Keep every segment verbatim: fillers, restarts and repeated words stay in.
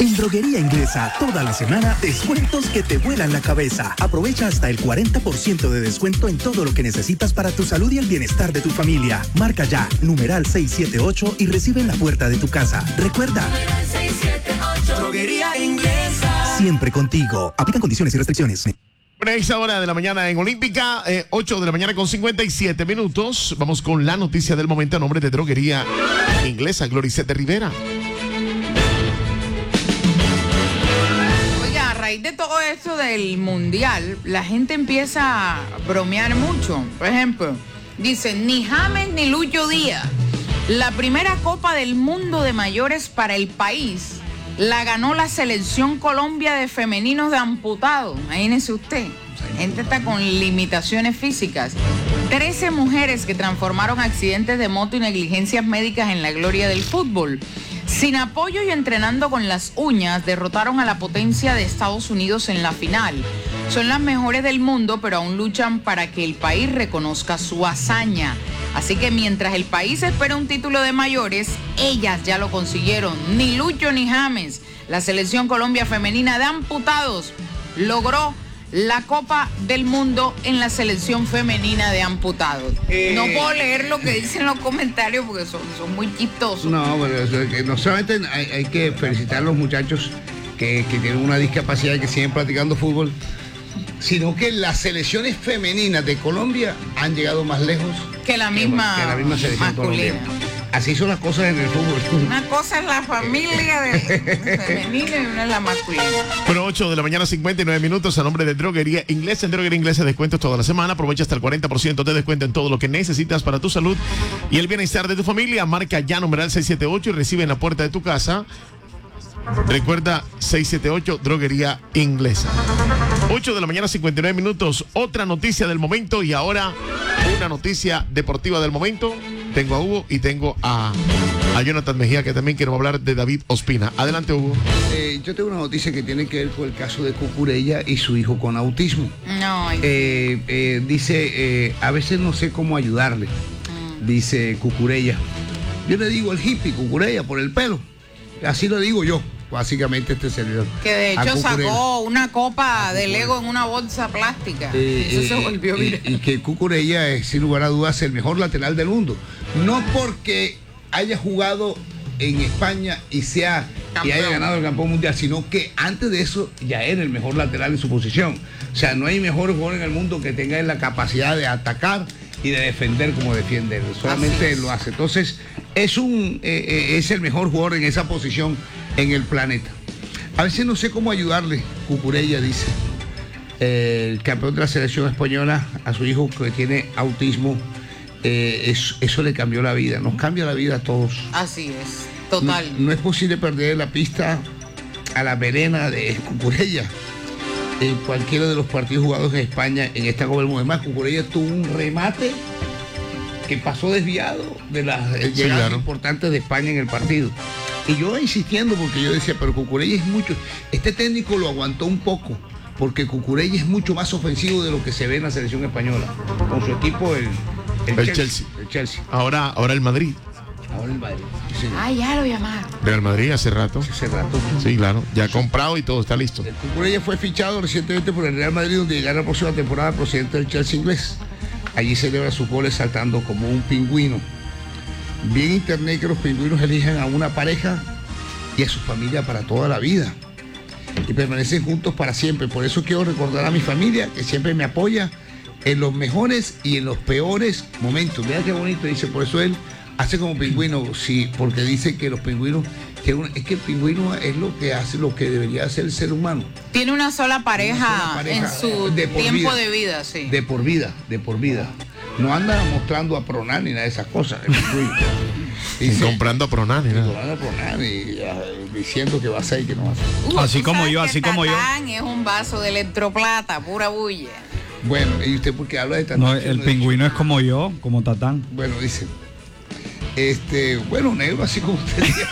En Droguería Inglesa, toda la semana, descuentos que te vuelan la cabeza. Aprovecha hasta el cuarenta por ciento de descuento en todo lo que necesitas para tu salud y el bienestar de tu familia. Marca ya, numeral seiscientos setenta y ocho y recibe en la puerta de tu casa. Recuerda, seiscientos setenta y ocho, Droguería Inglesa. Siempre contigo. Aplican condiciones y restricciones. Bueno, a esa hora de la mañana en Olímpica, eh, ocho de la mañana con cincuenta y siete minutos. Vamos con la noticia del momento a nombre de Droguería Inglesa, Gloricete Rivera. A raíz de todo esto del mundial, la gente empieza a bromear mucho. Por ejemplo, dicen, ni James ni Lucho Díaz. La primera Copa del Mundo de mayores para el país la ganó la Selección Colombia de femeninos de amputados. Imagínese usted, la gente está con limitaciones físicas. trece mujeres que transformaron accidentes de moto y negligencias médicas en la gloria del fútbol. Sin apoyo y entrenando con las uñas, derrotaron a la potencia de Estados Unidos en la final. Son las mejores del mundo, pero aún luchan para que el país reconozca su hazaña. Así que mientras el país espera un título de mayores, ellas ya lo consiguieron. Ni Lucho ni James. La Selección Colombia Femenina de Amputados logró la Copa del Mundo en la selección femenina de amputados. Eh, no puedo leer lo que dicen los comentarios porque son, son muy chistosos. No, bueno, no solamente hay, hay que felicitar a los muchachos que, que tienen una discapacidad y que siguen practicando fútbol, sino que las selecciones femeninas de Colombia han llegado más lejos que la misma, que la misma selección masculina. colombiana. Así son las cosas en el fútbol. Una cosa es la familia de femenina y una es la masculina. Bueno, ocho de la mañana, cincuenta y nueve minutos, a nombre de Droguería Inglesa. En Droguería Inglesa, descuentos toda la semana. Aprovecha hasta el cuarenta por ciento de descuento en todo lo que necesitas para tu salud y el bienestar de tu familia. Marca ya numeral seiscientos setenta y ocho y recibe en la puerta de tu casa. Recuerda, seiscientos setenta y ocho, Droguería Inglesa. ocho de la mañana, cincuenta y nueve minutos. Otra noticia del momento y ahora una noticia deportiva del momento. Tengo a Hugo y tengo a, a Jonathan Mejía, que también quiero hablar de David Ospina. Adelante, Hugo. Eh, yo tengo una noticia que tiene que ver con el caso de Cucurella y su hijo con autismo. No. Eh, eh, dice, eh, a veces no sé cómo ayudarle, mm. dice Cucurella. Yo le digo al hippie Cucurella por el pelo. Así lo digo yo. Básicamente este servidor. Que de hecho sacó una copa de Lego en una bolsa plástica. Eh, Eso eh, se volvió viral. Y, y que Cucurella es sin lugar a dudas el mejor lateral del mundo. No porque haya jugado en España y sea y haya ganado el campeón mundial, sino que antes de eso ya era el mejor lateral en su posición. O sea, no hay mejor jugador en el mundo que tenga la capacidad de atacar y de defender como defiende. Solamente lo hace. Entonces, es un eh, eh, es el mejor jugador en esa posición en el planeta. A veces no sé cómo ayudarle, Cucurella dice, eh, el campeón de la selección española, a su hijo que tiene autismo. Eh, eso, eso le cambió la vida, nos cambia la vida a todos. Así es, total. No, no es posible perder la pista a la verena de Cucurella en cualquiera de los partidos jugados en España en esta Copa del Mundo. Además, Cucurella tuvo un remate que pasó desviado de las llegadas sí, claro. importantes de España en el partido. Y yo insistiendo porque yo decía, pero Cucurella es mucho, este técnico lo aguantó un poco, porque Cucurella es mucho más ofensivo de lo que se ve en la selección española, con su equipo el, el, el Chelsea, Chelsea. El Chelsea. Ahora, ahora el Madrid. Ahora el Madrid. Sí, ah, ya lo llamaron. Real Madrid hace rato. Sí, hace rato. Sí, claro. Ya comprado y todo está listo. El Cucurella fue fichado recientemente por el Real Madrid, donde llegará la próxima temporada procedente del Chelsea inglés. Allí celebra sus goles saltando como un pingüino. Vi en internet que los pingüinos eligen a una pareja y a su familia para toda la vida. Y permanecen juntos para siempre. Por eso quiero recordar a mi familia que siempre me apoya en los mejores y en los peores momentos. Mira qué bonito dice, por eso él hace como pingüino, sí, porque dice que los pingüinos, que un, es que el pingüino es lo que hace, lo que debería hacer el ser humano. Tiene una sola pareja, una sola pareja en su de tiempo vida, de vida, sí. De por vida, de por vida. No anda mostrando a Pronan ni nada de esas cosas. Dice, comprando a Pronan, ¿no? Comprando a Pronan y uh, diciendo que va a ser y que no va a ser. Uh, así como yo, así como yo. Es un vaso de electroplata, pura bulla. Bueno, ¿y usted por qué habla de Tatán? No, el no pingüino es como yo, como Tatán. Bueno, dice. Este, bueno, negro, así como usted dice.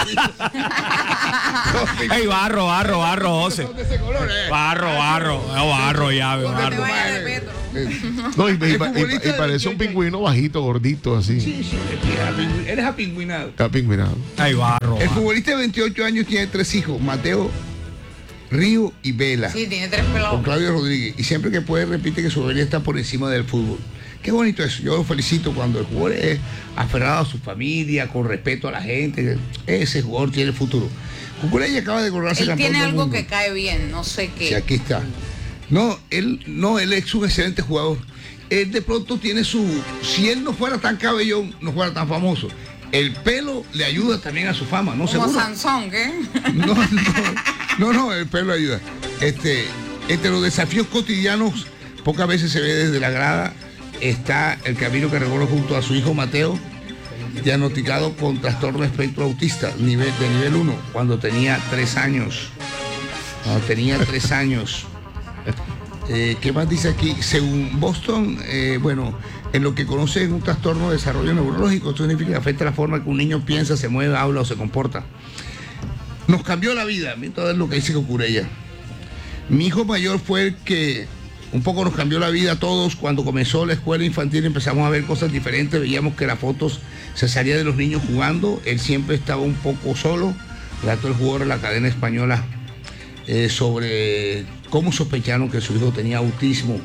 Ey, barro, barro, barro, José. Barro, barro, barro, ya, barro. No, y, y- El y- futbolista y de parece un veintiocho pingüino bajito, gordito, así. Sí, sí, apingü- eres apingüinado. Está pingüinado. Ahí va, Roa. El futbolista de veintiocho años tiene tres hijos, Mateo, Río y Vela, Sí, tiene tres con pelados. Claudio Rodríguez. Y siempre que puede repite que su abuela está por encima del fútbol. Qué bonito eso. Yo lo felicito cuando el jugador es aferrado a su familia, con respeto a la gente. Ese jugador tiene futuro. Cucurella acaba de coronarse Él campeón tiene del algo mundo. que cae bien, no sé Sí, qué. aquí está. No, él no, él es un excelente jugador. Él de pronto tiene su... Si él no fuera tan cabellón, no fuera tan famoso. El pelo le ayuda también a su fama, ¿no? Como Seguro. Sansón, ¿qué? No, no, no, no, el pelo ayuda. Este, entre los desafíos cotidianos, pocas veces se ve desde la grada, está el camino que recorre junto a su hijo Mateo, diagnosticado con trastorno espectro autista, nivel, de nivel uno, cuando tenía tres años. Cuando tenía tres años. Eh, ¿Qué más dice aquí? Según Boston, eh, bueno, en lo que conocen un trastorno de desarrollo neurológico, esto significa que afecta la forma que un niño piensa, se mueve, habla o se comporta. Nos cambió la vida, mira todo lo que dice Cucurella. Mi hijo mayor fue el que un poco nos cambió la vida a todos. Cuando comenzó la escuela infantil empezamos a ver cosas diferentes, veíamos que las fotos se salía de los niños jugando, él siempre estaba un poco solo. Relató el jugador de la cadena española eh, sobre cómo sospecharon que su hijo tenía autismo.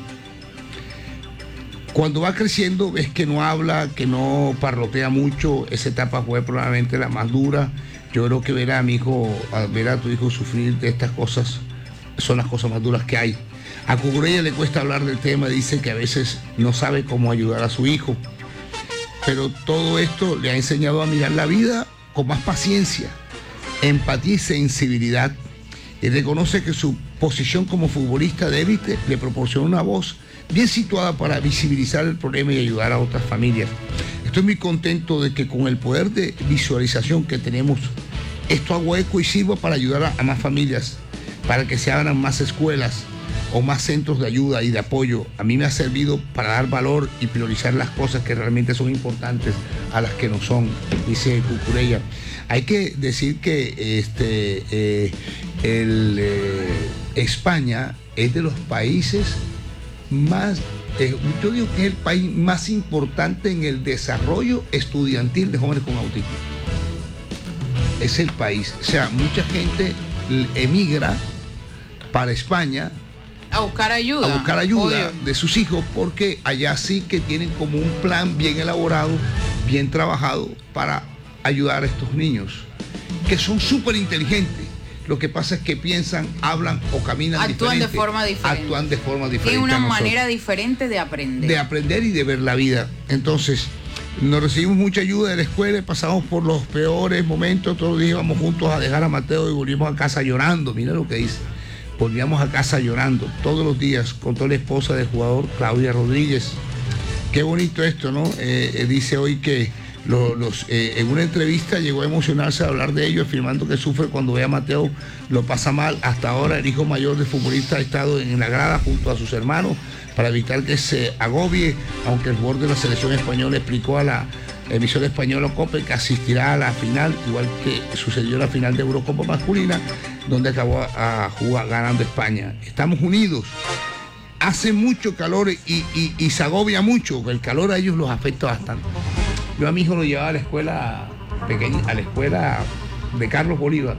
Cuando va creciendo ves que no habla, que no parlotea mucho. Esa etapa fue probablemente la más dura. Yo creo que ver a mi hijo, a ver a tu hijo sufrir de estas cosas son las cosas más duras que hay. A Cucurella le cuesta hablar del tema, dice que a veces no sabe cómo ayudar a su hijo. Pero todo esto le ha enseñado a mirar la vida con más paciencia, empatía y sensibilidad. Y reconoce que su posición como futbolista de élite le proporciona una voz bien situada para visibilizar el problema y ayudar a otras familias. Estoy muy contento de que con el poder de visualización que tenemos, esto haga eco y sirva para ayudar a, a más familias, para que se abran más escuelas o más centros de ayuda y de apoyo. A mí me ha servido para dar valor y priorizar las cosas que realmente son importantes a las que no son, dice Cucurella. Hay que decir que este, eh, el, eh, España es de los países más, eh, yo digo que es el país más importante en el desarrollo estudiantil de jóvenes con autismo. Es el país. O sea, mucha gente emigra para España A buscar ayuda. a buscar ayuda Obvio. de sus hijos, porque allá sí que tienen como un plan bien elaborado, bien trabajado para ayudar a estos niños, que son súper inteligentes. Lo que pasa es que piensan, hablan o caminan Actúan de diferente. forma diferente. Actúan de forma diferente. Tiene a una nosotros. manera diferente de aprender. De aprender y de ver la vida. Entonces, nos recibimos mucha ayuda de la escuela, pasamos por los peores momentos, todos los días íbamos juntos a dejar a Mateo y volvimos a casa llorando. Mira lo que dice. Volvíamos a casa llorando todos los días, contó la esposa del jugador, Claudia Rodríguez. Qué bonito esto, ¿no? Eh, eh, dice hoy que lo- los, eh, en una entrevista llegó a emocionarse a hablar de ello, afirmando que sufre cuando ve a Mateo, lo pasa mal. Hasta ahora el hijo mayor del futbolista ha estado en la grada junto a sus hermanos para evitar que se agobie, aunque el jugador de la selección española explicó a la emisora española COPE que asistirá a la final, igual que sucedió en la final de Eurocopa masculina, donde acabó a, a jugar ganando España. Estamos unidos. Hace mucho calor y, y, y se agobia mucho, el calor a ellos los afecta bastante. Yo a mi hijo lo llevaba a la escuela pequeña, a la escuela de Carlos Bolívar,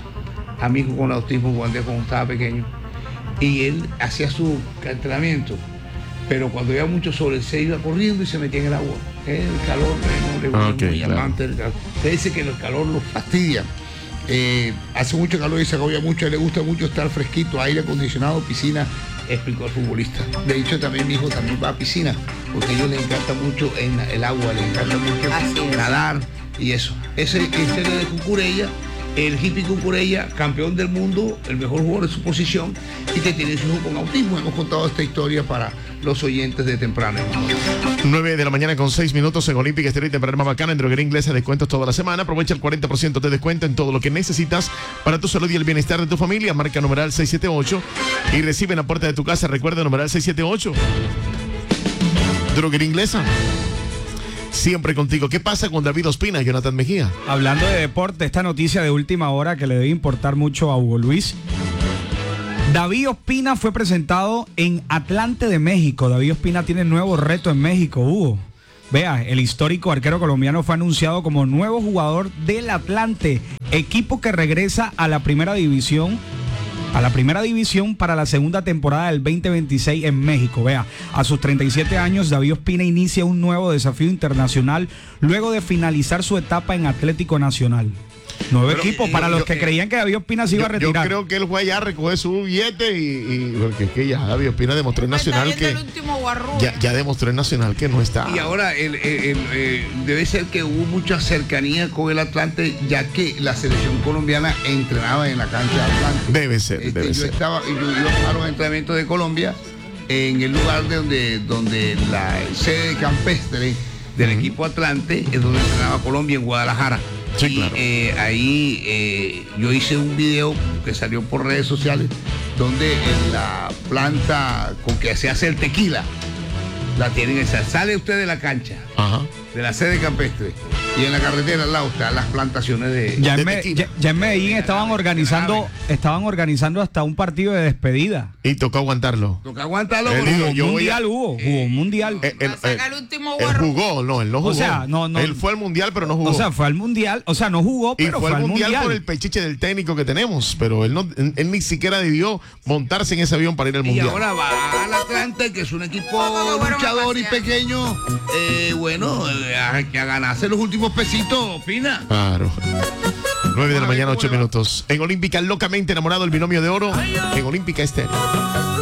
a mi hijo con autismo cuando estaba pequeño, y él hacía su entrenamiento, pero cuando había mucho sol él se iba corriendo y se metía en el agua. El calor no le gusta, Okay, muy claro. amante del calor. Se dice que el calor lo fastidia. Eh, hace mucho calor y se agobia mucho, a él le gusta mucho estar fresquito, aire acondicionado, piscina, explicó el futbolista. De hecho, también mi hijo también va a piscina, porque a ellos les encanta mucho en el agua, les encanta mucho Así es. nadar y eso. Ese es la historia de Cucurella, el hippie Cucurella, campeón del mundo, el mejor jugador de su posición y que tiene su hijo con autismo. Hemos contado esta historia para los oyentes de temprano. nueve de la mañana con seis minutos en Olímpica Estéreo y temprano más bacana en droguería inglesa, descuentos toda la semana. Aprovecha el cuarenta por ciento de descuento en todo lo que necesitas para tu salud y el bienestar de tu familia. Marca numeral seis siete ocho y recibe en la puerta de tu casa. Recuerda numeral seis siete ocho. Droguería inglesa. Siempre contigo. ¿Qué pasa con David Ospina y Jonathan Mejía? Hablando de deporte, esta noticia de última hora que le debe importar mucho a Hugo Luis. David Ospina fue presentado en Atlante de México. David Ospina tiene nuevo reto en México, Hugo. Vea, el histórico arquero colombiano fue anunciado como nuevo jugador del Atlante, equipo que regresa a la primera división, a la primera división para la segunda temporada del veinte veintiséis en México. Vea, a sus treinta y siete años, David Ospina inicia un nuevo desafío internacional luego de finalizar su etapa en Atlético Nacional. Nuevo Pero, equipo para yo, los que yo, creían que David Ospina se iba yo, a retirar. Yo creo que él fue allá a recoger su billete y, y porque es que ya David Ospina demostró en Nacional que el último ya, ya demostró en Nacional que no está. Y ahora el, el, el, el, debe ser que hubo mucha cercanía con el Atlante, ya que la selección colombiana entrenaba en la cancha de Atlante. Debe ser, Este, debe yo ser. estaba, yo iba a los entrenamientos de Colombia en el lugar de donde, donde la sede campestre del Uh-huh. equipo Atlante es donde entrenaba Colombia, en Guadalajara. Sí, y claro. eh, ahí eh, yo hice un video que salió por redes sociales donde en la planta con que se hace el tequila la tienen esa. Sale usted de la cancha, Ajá. de la sede campestre, y en la carretera al lado están las plantaciones de, Ya de en, Me- tequila. ya- ya en Medellín estaban organizando, estaban organizando hasta un partido de despedida. Y tocó aguantarlo. Toca aguantarlo. Él porque- dijo, Hubo yo voy mundial, a- hubo, hubo mundial. Eh, él, Va a sacar él- el último él guarro. jugó, no, él no jugó. O sea, no, no. Él fue al mundial, pero no jugó. O sea, fue al mundial, o sea, no jugó, y pero fue fue al al mundial, mundial. por el pechiche del técnico que tenemos, pero él no, él, él ni siquiera debió montarse en ese avión para ir al Y mundial. ahora va al Atlante, que es un equipo Poco que fueron a luchador y pasear. pequeño. Eh, bueno, eh, a, a ganarse los últimos pesitos, Pina. Claro. nueve de la Vamos a ver mañana, cómo ocho le va. minutos. En Olímpica, locamente enamorado, el binomio de oro. En Olímpica Estéreo.